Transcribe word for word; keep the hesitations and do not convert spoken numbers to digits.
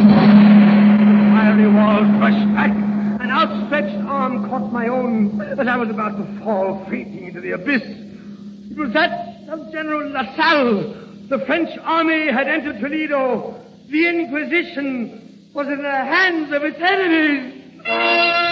The fiery walls rushed back. An outstretched arm caught my own as I was about to fall fainting into the abyss. It was that of General LaSalle. The French army had entered Toledo. The Inquisition was in the hands of its enemies.